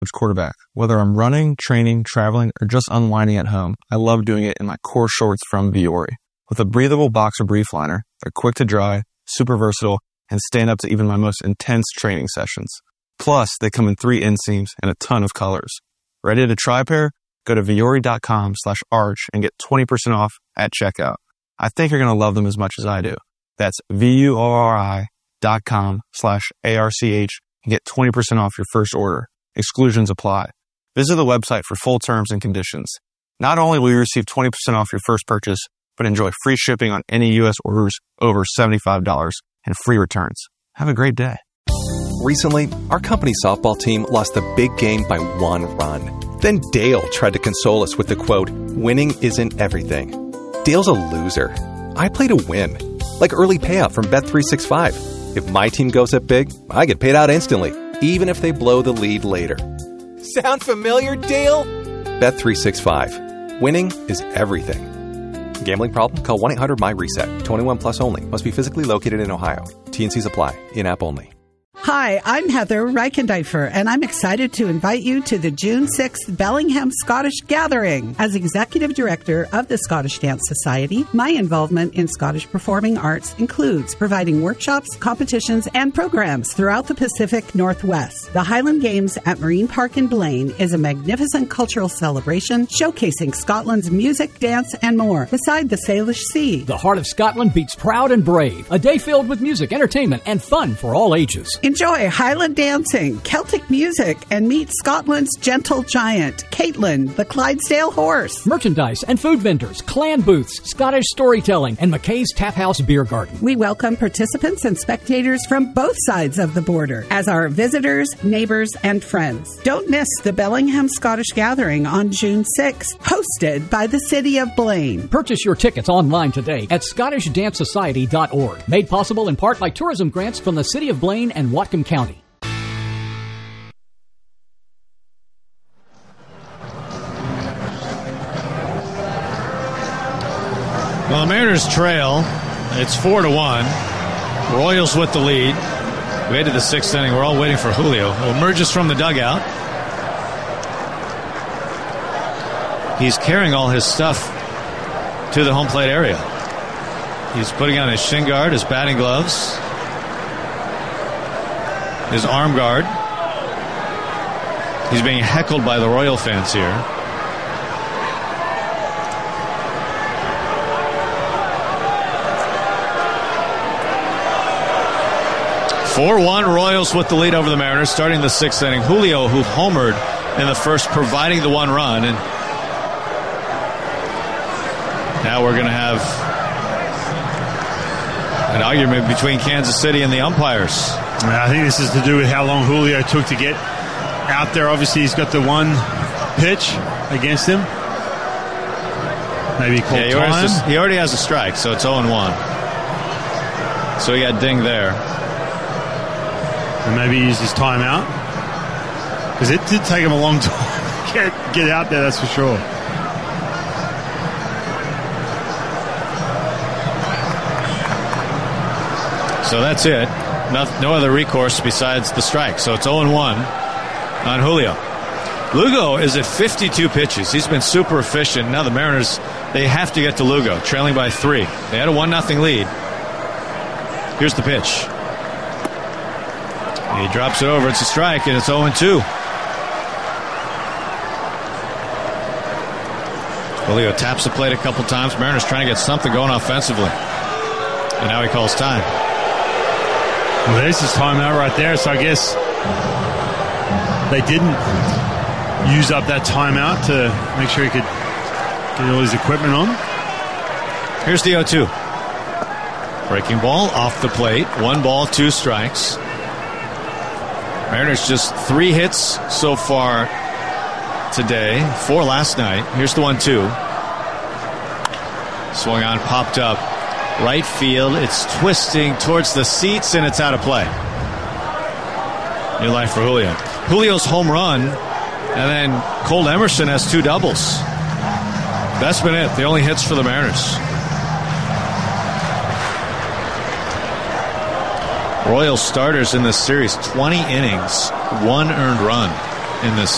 quarterback. Whether I'm running, training, traveling, or just unwinding at home, I love doing it in my core shorts from Vuori. With a breathable boxer brief liner, they're quick to dry, super versatile, and stand up to even my most intense training sessions. Plus, they come in 3 inseams and a ton of colors. Ready to try a pair? Go to vuori.com/arch and get 20% off at checkout. I think you're going to love them as much as I do. That's vuori.com/arch and get 20% off your first order. Exclusions apply. Visit the website for full terms and conditions. Not only will you receive 20% off your first purchase, but enjoy free shipping on any U.S. orders over $75 and free returns. Have a great day. Recently, our company softball team lost a big game by 1 run. Then Dale tried to console us with the quote, "Winning isn't everything." Dale's a loser. I play to win. Like early payout from Bet365. If my team goes up big, I get paid out instantly, even if they blow the lead later. Sound familiar, Dale? Bet365. Winning is everything. Gambling problem? Call 1-800-MY-RESET. 21 plus only. Must be physically located in Ohio. T&Cs apply. In-app only. Hi, I'm Heather Reichendeifer, and I'm excited to invite you to the June 6th Bellingham Scottish Gathering. As Executive Director of the Scottish Dance Society, my involvement in Scottish performing arts includes providing workshops, competitions, and programs throughout the Pacific Northwest. The Highland Games at Marine Park in Blaine is a magnificent cultural celebration showcasing Scotland's music, dance, and more, beside the Salish Sea. The heart of Scotland beats proud and brave. A day filled with music, entertainment, and fun for all ages. Enjoy Highland dancing, Celtic music, and meet Scotland's gentle giant, Caitlin, the Clydesdale horse. Merchandise and food vendors, clan booths, Scottish storytelling, and McKay's Tap House Beer Garden. We welcome participants and spectators from both sides of the border as our visitors, neighbors, and friends. Don't miss the Bellingham Scottish Gathering on June 6th, hosted by the City of Blaine. Purchase your tickets online today at ScottishDanceSociety.org. Made possible in part by tourism grants from the City of Blaine and Whatcom County. Well, the Mariners trail. It's 4-1. Royals with the lead. We head to the 6th inning. We're all waiting for Julio, who emerges from the dugout. He's carrying all his stuff to the home plate area. He's putting on his shin guard, his batting gloves, his arm guard. He's being heckled by the Royal fans here. "4-1 Royals with the lead over the Mariners, starting the 6th inning. Julio, who homered in the first, providing the 1 run. And now we're going to have an argument between Kansas City and the umpires. I think this is to do with how long Julio took to get out there. Obviously, he's got the 1 pitch against him. Maybe called time. He already has a strike, so it's 0-1. So he got dinged there. And maybe he used his timeout. Because it did take him a long time to get out there, that's for sure. So that's it. No other recourse besides the strike. So it's 0-1 on Julio. Lugo is at 52 pitches. He's been super efficient. Now the Mariners, they have to get to Lugo, trailing by 3. They had a 1-0 lead. Here's the pitch. He drops it over. It's a strike, and it's 0-2. Julio taps the plate a couple times. Mariners trying to get something going offensively. And now he calls time. Well, there's his timeout right there. So I guess they didn't use up that timeout to make sure he could get all his equipment on. Here's the 0-2. Breaking ball off the plate. 1 ball, 2 strikes. Mariners just 3 hits so far today. 4 last night. Here's the 1-2. Swung on, popped up. Right field. It's twisting towards the seats, and it's out of play. New life for Julio. Julio's home run, and then Cole Emerson has 2 doubles. That's been it. The only hits for the Mariners. Royal starters in this series, 20 innings, 1 earned run in this